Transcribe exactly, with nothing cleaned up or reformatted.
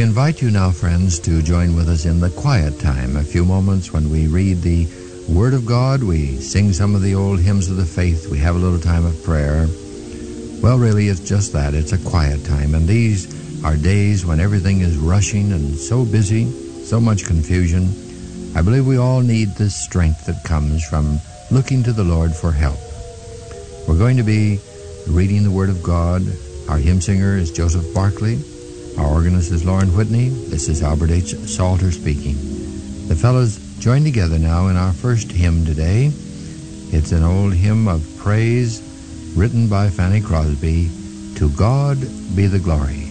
invite you now, friends, to join with us in the quiet time, a few moments when we read the Word of God, we sing some of the old hymns of the faith, we have a little time of prayer. Well, really, it's just that. It's a quiet time, and these are days when everything is rushing and so busy, so much confusion. I believe we all need this strength that comes from looking to the Lord for help. We're going to be reading the Word of God. Our hymn singer is Joseph Barkley. Our organist is Lauren Whitney. This is Albert H. Salter speaking. The fellows join together now in our first hymn today. It's an old hymn of praise written by Fanny Crosby, To God Be the Glory.